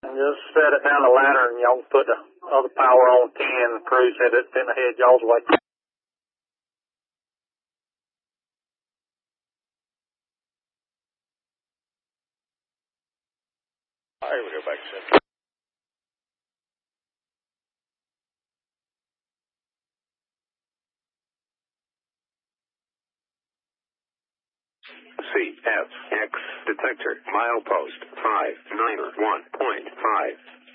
Just set it down the ladder and y'all put the other power on 10 and cruise it in the head y'all's way. All right, we'll go back to CFX detector milepost 591.5.